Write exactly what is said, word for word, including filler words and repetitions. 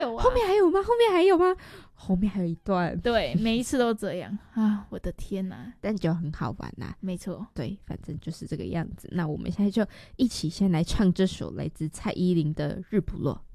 有啊， 后面还有吗？后面还有吗？后面还有一段， 对，每一次都这样啊！我的天哪， 但就很好玩啦、 没错， 对，反正就是这个样子。那我们现在就一起先来唱这首来自蔡依林的《日不落》。